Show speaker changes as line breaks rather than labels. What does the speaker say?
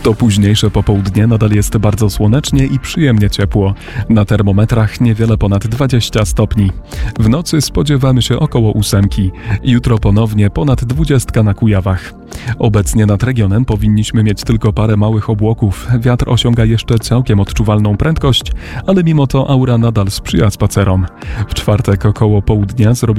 To późniejsze popołudnie nadal jest bardzo słonecznie i przyjemnie ciepło. Na termometrach niewiele ponad 20 stopni. W nocy spodziewamy się około 8. Jutro ponownie ponad 20 na Kujawach. Obecnie nad regionem powinniśmy mieć tylko parę małych obłoków. Wiatr osiąga jeszcze całkiem odczuwalną prędkość, ale mimo to aura nadal sprzyja spacerom. W czwartek około południa zrobi